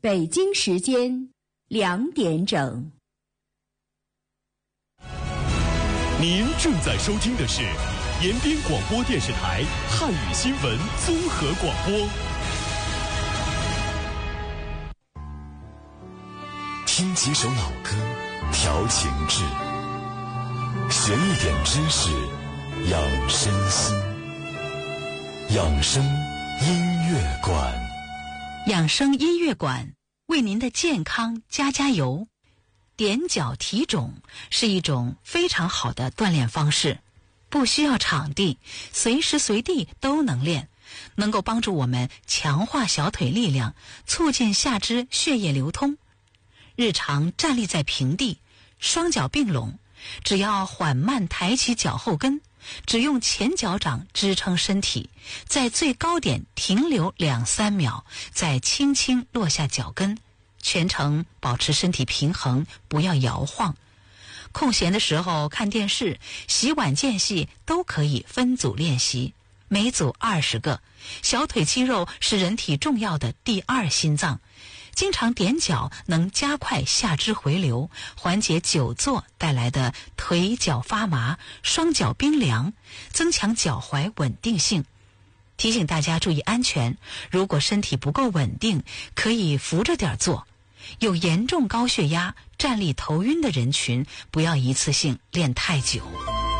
北京时间2点整。 您正在收听的是延边广播电视台汉语新闻综合广播。听几首老歌，调情志，学一点知识，养身心。养生音乐馆， 养生音乐馆为您的健康加油。踮脚提踵是一种非常好的锻炼方式，不需要场地，随时随地都能练，能够帮助我们强化小腿力量，促进下肢血液流通。日常站立在平地，双脚并拢，只要缓慢抬起脚后跟，只用前脚掌支撑身体，在最高点停留2-3秒，再轻轻落下脚跟，全程保持身体平衡，不要摇晃。空闲的时候看电视、洗碗间隙都可以分组练习，每组20个。小腿肌肉是人体重要的第2心脏，经常踮脚能加快下肢回流，缓解久坐带来的腿脚发麻、双脚冰凉，增强脚踝稳定性。提醒大家注意安全，如果身体不够稳定，可以扶着点坐。有严重高血压、站立头晕的人群，不要一次性练太久。